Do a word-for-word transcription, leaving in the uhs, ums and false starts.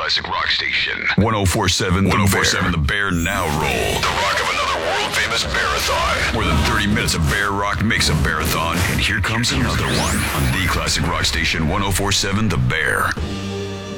Classic Rock Station. ten forty-seven ten forty-seven The Bear now roll. The rock of another world-famous bearathon. More than thirty minutes of bear rock makes a bearathon, and here comes another one on the Classic Rock Station. ten forty-seven The Bear.